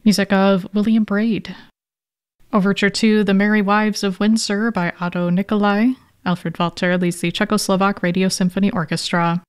Music of William Braid. Overture to The Merry Wives of Windsor by Otto Nicolai. Alfred Walter leads the Czechoslovak Radio Symphony Orchestra.